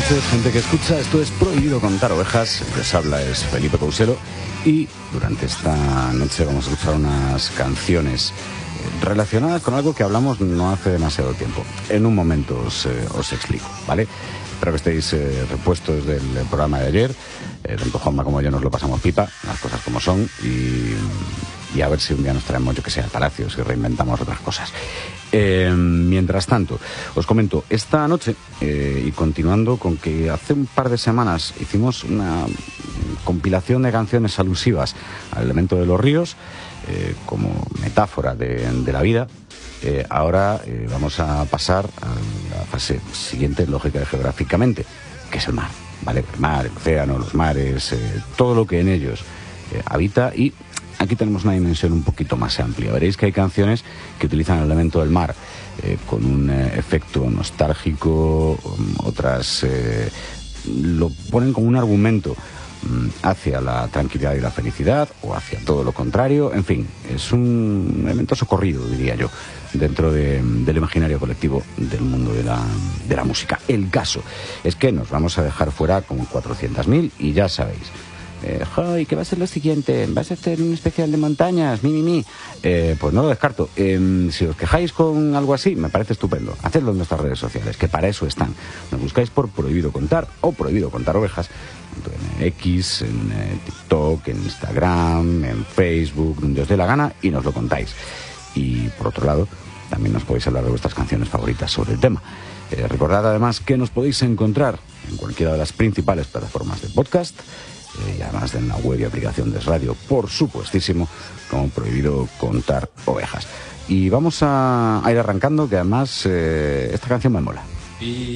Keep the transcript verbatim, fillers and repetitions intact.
noches, gente que escucha. Esto es Prohibido Contar Ovejas. El que os habla es Felipe Couselo. Y durante esta noche vamos a escuchar unas canciones relacionadas con algo que hablamos no hace demasiado tiempo. En un momento os, eh, os explico, ¿vale? Espero que estéis eh, repuestos del programa de ayer. Eh, tanto Juanma como yo nos lo pasamos pipa, las cosas como son, y, y a ver si un día nos traemos, yo que sé, al Palacio, si reinventamos otras cosas. Eh, mientras tanto, os comento, esta noche, eh, y continuando con que hace un par de semanas hicimos una compilación de canciones alusivas al elemento de los ríos, eh, como metáfora de, de la vida. Eh, ahora eh, vamos a pasar a la fase siguiente, lógica y geográficamente, que es el mar, ¿vale? El mar, el océano, los mares, eh, todo lo que en ellos eh, habita. Y aquí tenemos una dimensión un poquito más amplia. Veréis que hay canciones que utilizan el elemento del mar eh, con un eh, efecto nostálgico, um, otras eh, lo ponen como un argumento hacia la tranquilidad y la felicidad, o hacia todo lo contrario. En fin, es un elemento socorrido, diría yo, dentro de, del imaginario colectivo del mundo de la, de la música. El caso es que nos vamos a dejar fuera como cuatrocientos mil, y ya sabéis, eh, ¡ay, qué va a ser lo siguiente! ¿Vas a hacer un especial de montañas? ¡Mi, mi, mi! Eh, pues no lo descarto. Eh, si os quejáis con algo así, me parece estupendo. Hacedlo en nuestras redes sociales, que para eso están. Nos buscáis por Prohibido Contar o Prohibido Contar Ovejas, en X, en eh, TikTok, en Instagram, en Facebook, donde os dé la gana, y nos lo contáis. Y por otro lado, también nos podéis hablar de vuestras canciones favoritas sobre el tema. Eh, recordad además que nos podéis encontrar en cualquiera de las principales plataformas de podcast, eh, y además en la web y aplicación de Radio, por supuestísimo, como Prohibido Contar Ovejas. Y vamos a, a ir arrancando, que además eh, esta canción me mola. Y